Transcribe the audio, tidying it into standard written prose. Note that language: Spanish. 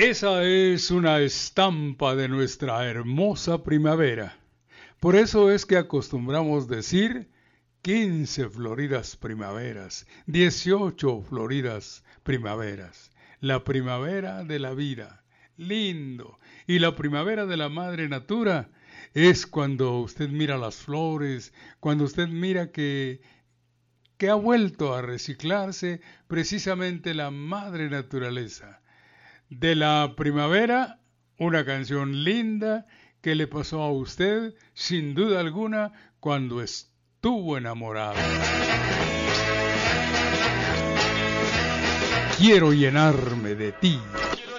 Esa es una estampa de nuestra hermosa primavera. Por eso es que acostumbramos decir 15 floridas primaveras, 18 floridas primaveras. La primavera de la vida. Lindo. Y la primavera de la madre natura es cuando usted mira las flores, cuando usted mira que ha vuelto a reciclarse precisamente la madre naturaleza. De la primavera, una canción linda que le pasó a usted, sin duda alguna, cuando estuvo enamorado. Quiero llenarme de ti.